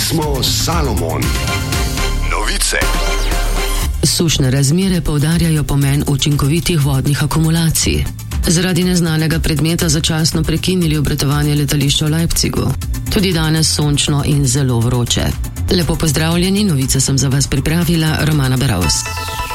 smo Salomon. Novice. Sušne razmere poudarjajo pomen učinkovitih vodnih akumulacij. Zaradi neznanega predmeta začasno prekinili obratovanje letališča v Leipzigu. Tudi danes sončno in zelo vroče. Lepo pozdravljeni, novice sem za vas pripravila, Romana Beravs.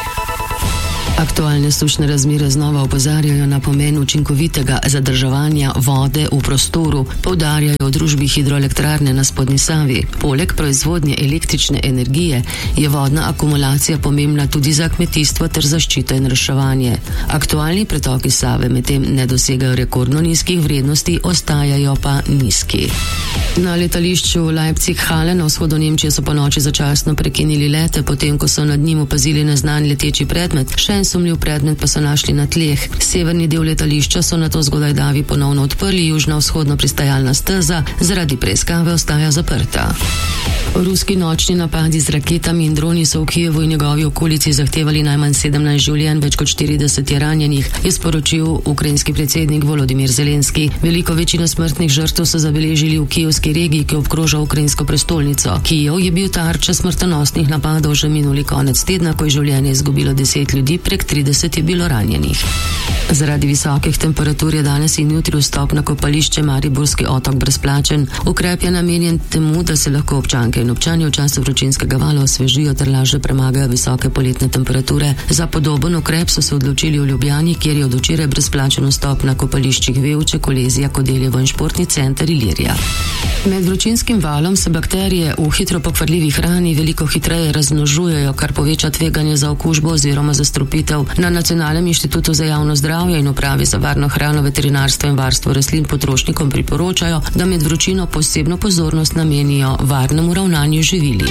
Aktualne sušne razmere znova opozarjajo na pomen učinkovitega zadrževanja vode v prostoru, poudarjajo v družbi hidroelektrarne na Spodnji Savi. Poleg proizvodnje električne energije je vodna akumulacija pomembna tudi za kmetijstvo ter zaščito in reševanje. Aktualni pretoki Save medtem ne dosegajo rekordno nizkih vrednosti, ostajajo pa nizki. Na letališču Leipzig-Halle na vzhodu Nemčije so ponoči začasno prekinili lete, potem ko so nad njim opazili neznan leteči predmet. Še en sumljiv predmet pa so našli na tleh. Severni del letališča so nato zgodaj davi ponovno odprli, južno-vzhodno pristajalna steza zaradi preiskave ostaja zaprta. Ruski nočni napadi z raketami in droni so v Kijevu in njegovi okolici zahtevali najmanj 17 življenj, več kot 40 je ranjenih, je sporočil ukrajinski predsednik Volodimir Zelenski. Veliko večino smrtnih žrtev so zabeležili v kijevski regiji, ki obkroža ukrajinsko prestolnico. Kijev je bil tarča smrtonosnih napadov že minuli konec tedna, ko je življenje izgubilo 10 ljudi, prek 30 je bilo ranjenih. Zaradi visokih temperatur je danes in jutri vstop na kopališče Mariborski otok brezplačen. Ukrep je namenjen temu, da se lahko občanke in občani v času vročinskega vala osvežijo ter lažje premagajo visoke poletne temperature. Za podoben ukrep so se odločili v Ljubljani, kjer je od včeraj brezplačen vstop na kopališčih Vevče, Kolezija, Kodeljevo in športni center Ilirija. Med vročinskim valom se bakterije v hitro pokvarljivi hrani veliko hitreje razmnožujejo, kar poveča tveganje za okužbo oziroma zastrupitev. Na Nacionalnem inštitutu za javno zdravje in Upravi za varno hrano, veterinarstvo in varstvo rastlin potrošnikom priporočajo, da med vročino posebno pozornost namenijo varnemu ravnanju živili.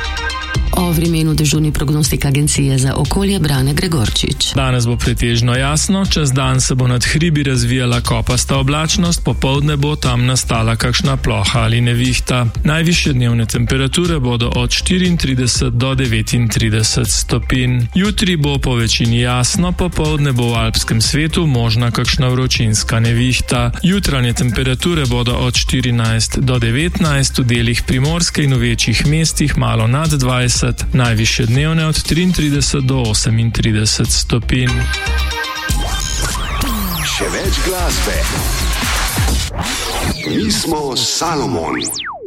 O vremenu dežurni prognostik Agencije za okolje Brane Gregorčič. Danes bo pretežno jasno, čez dan se bo nad hribi razvijala kopasta oblačnost, popoldne bo tam nastala kakšna ploha ali nevihta. Najvišje dnevne temperature bodo od 34 do 39 stopinj. Jutri bo po večini jasno, popoldne bo v alpskem svetu možna kakšna vročinska nevihta. Jutranje temperature bodo od 14 do 19, v delih Primorske in v večjih mestih malo nad 20, najvišje dnevne od 33 do 38 stopinj. Še več glasbe. Mi smo Salomon.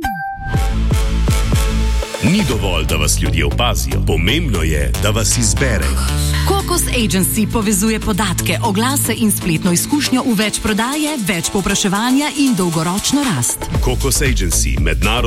Ni dovolj, da vas ljudje opazijo. Pomembno je, da vas izberejo. Kokos Agency povezuje podatke, oglase in spletno izkušnjo v več prodaje, več povpraševanja in dolgoročno rast. Kokos Agency, mednarodno